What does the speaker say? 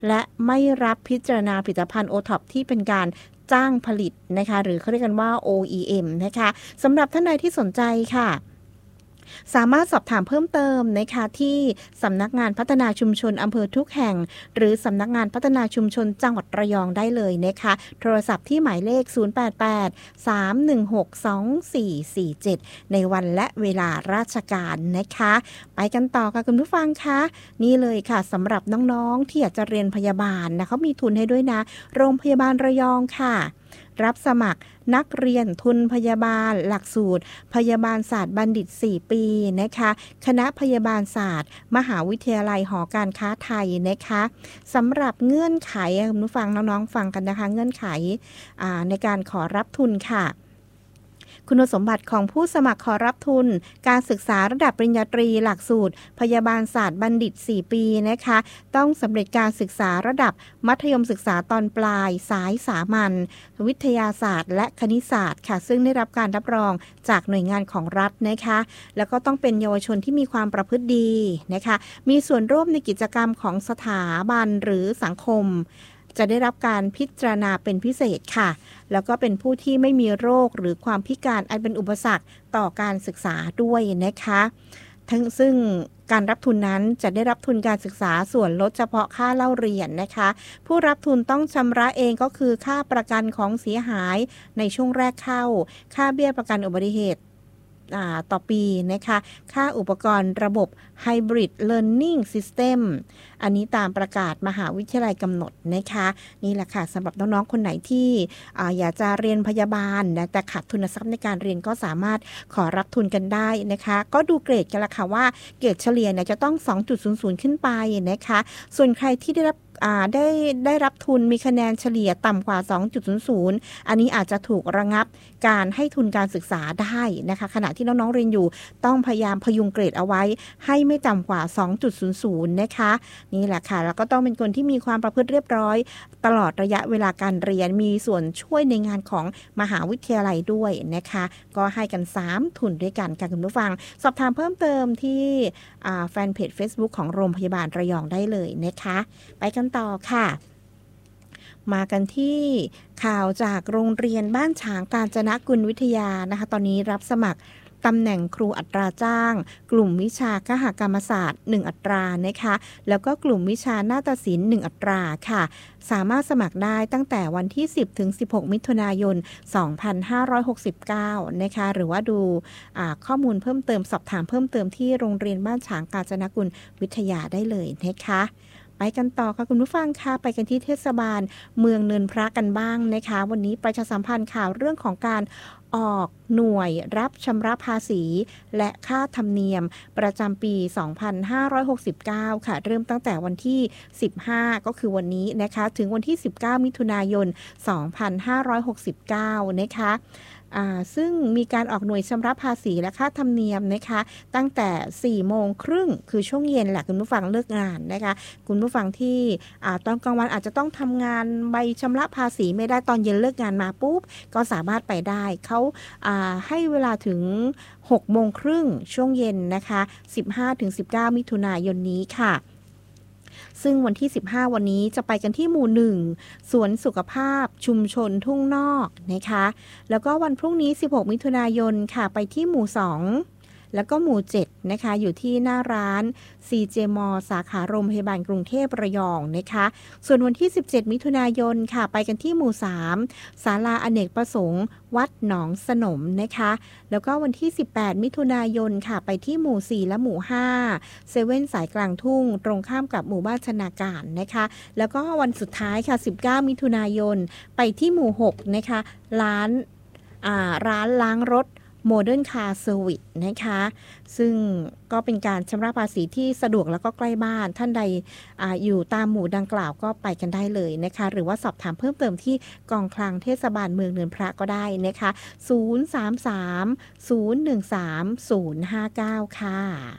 และไม่รับพิจารณาผลิตภัณฑ์ OTOP ที่เป็นการจ้างผลิตนะคะหรือเขาเรียกกันว่า OEM นะคะสำหรับท่านใดที่สนใจค่ะสามารถสอบถามเพิ่มเติมนะคะที่สำนักงานพัฒนาชุมชนอำเภอทุกแห่งหรือสำนักงานพัฒนาชุมชนจังหวัดระยองได้เลยนะคะโทรศัพท์ที่หมายเลข0883162447ในวันและเวลาราชการนะคะไปกันต่อค่ะคุณผู้ฟังคะนี่เลยค่ะสำหรับน้องๆที่อยากจะเรียนพยาบาลนะเขามีทุนให้ด้วยนะโรงพยาบาลระยองค่ะรับสมัครนักเรียนทุนพยาบาลหลักสูตรพยาบาลศาสตร์บัณฑิต4ปีนะคะคณะพยาบาลศาสตร์มหาวิทยาลัยหอการค้าไทยนะคะสำหรับเงื่อนไขคุณผู้ฟังน้องๆฟังกันนะคะเงื่อนไขในการขอรับทุนค่ะคุณสมบัติของผู้สมัครขอรับทุนการศึกษาระดับปริญญาตรีหลักสูตรพยาบาลศาสตร์บัณฑิต4ปีนะคะต้องสำเร็จการศึกษาระดับมัธยมศึกษาตอนปลายสายสามัญวิทยาศาสตร์และคณิตศาสตร์ค่ะซึ่งได้รับการรับรองจากหน่วยงานของรัฐนะคะแล้วก็ต้องเป็นเยาวชนที่มีความประพฤติดีนะคะมีส่วนร่วมในกิจกรรมของสถาบันหรือสังคมจะได้รับการพิจารณาเป็นพิเศษค่ะแล้วก็เป็นผู้ที่ไม่มีโรคหรือความพิการอันเป็นอุปสรรคต่อการศึกษาด้วยนะคะซึ่งการรับทุนนั้นจะได้รับทุนการศึกษาส่วนลดเฉพาะค่าเล่าเรียนนะคะผู้รับทุนต้องชำระเองก็คือค่าประกันของเสียหายในช่วงแรกเข้าค่าเบี้ยประกันอุบัติเหตุต่อปีนะคะค่าอุปกรณ์ระบบ Hybrid Learning System อันนี้ตามประกาศมหาวิทยาลัยกำหนดนะคะนี่แหละค่ะสำหรับน้องๆคนไหนที่อยากจะเรียนพยาบาลนะแต่ขาดทุนทรัพย์ในการเรียนก็สามารถขอรับทุนกันได้นะคะก็ดูเกรดกันละค่ะว่าเกรดเฉลี่ยเนี่ยจะต้อง 2.00 ขึ้นไปนะคะส่วนใครที่ได้รับทุนมีคะแนนเฉลี่ยต่ำกว่า 2.00 อันนี้อาจจะถูกระงับการให้ทุนการศึกษาได้นะคะขณะที่น้องๆเรียนอยู่ต้องพยายามพยุงเกรดเอาไว้ให้ไม่ต่ำกว่า 2.00 นะคะนี่แหละค่ะแล้วก็ต้องเป็นคนที่มีความประพฤติเรียบร้อยตลอดระยะเวลาการเรียนมีส่วนช่วยในงานของมหาวิทยาลัยด้วยนะคะก็ให้กัน3ทุนด้วยกันค่ะคุณผู้ฟังสอบถามเพิ่มเติมที่แฟนเพจ Facebook ของโรงพยาบาลระยองได้เลยนะคะไปกันต่อค่ะมากันที่ข่าวจากโรงเรียนบ้านฉางกาญจนกุลวิทยานะคะตอนนี้รับสมัครตำแหน่งครูอัตราจ้างกลุ่มวิชาคหกรรมศาสตร์1อัตรานะคะแล้วก็กลุ่มวิชานาฏศิลป์1อัตราค่ะสามารถสมัครได้ตั้งแต่วันที่10ถึง16มิถุนายน2569นะคะหรือว่าดูข้อมูลเพิ่มเติมสอบถามเพิ่มเติมที่โรงเรียนบ้านฉางกาญจนกุลวิทยาได้เลยนะคะไปกันต่อค่ะคุณผู้ฟังค่ะไปกันที่เทศบาลเมืองเนินพระกันบ้างนะคะวันนี้ประชาสัมพันธ์ข่าวเรื่องของการออกหน่วยรับชำระภาษีและค่าธรรมเนียมประจำปี 2569 ค่ะเริ่มตั้งแต่วันที่15ก็คือวันนี้นะคะถึงวันที่19มิถุนายน2569นะคะซึ่งมีการออกหน่วยชำระภาษีและค่าธรรมเนียมนะคะตั้งแต่ 4 โมงครึ่งคือช่วงเย็นแหละคุณผู้ฟังเลิกงานนะคะคุณผู้ฟังที่ตอนกลางวันอาจจะต้องทำงานใบชำระภาษีไม่ได้ตอนเย็นเลิกงานมาปุ๊บก็สามารถไปได้เขาให้เวลาถึง 6 โมงครึ่งช่วงเย็นนะคะ 15-19 มิถุนายนนี้ค่ะซึ่งวันที่15วันนี้จะไปกันที่หมู่1สวนสุขภาพชุมชนทุ่งนอกนะคะแล้วก็วันพรุ่งนี้16มิถุนายนค่ะไปที่หมู่2แล้วก็หมู่7นะคะอยู่ที่หน้าร้าน CJ มอสาขาโรงพยาบาลกรุงเทพระยองนะคะส่วนวันที่17มิถุนายนค่ะไปกันที่หมู่3ศาลาอเนกประสงค์วัดหนองสนมนะคะแล้วก็วันที่18มิถุนายนค่ะไปที่หมู่4และหมู่5เซเว่นสายกลางทุ่งตรงข้ามกับหมู่บ้านชนาการนะคะแล้วก็วันสุดท้ายค่ะ19มิถุนายนไปที่หมู่6นะคะร้านล้างรถโมเดิร์นคาร์เซอร์วิสนะคะซึ่งก็เป็นการชำระภาษีที่สะดวกแล้วก็ใกล้บ้านท่านใด อยู่ตามหมู่ดังกล่าวก็ไปกันได้เลยนะคะหรือว่าสอบถามเพิ่มเติมที่กองคลังเทศบาลเมืองเนินพระก็ได้นะคะ033 013 059ค่ะ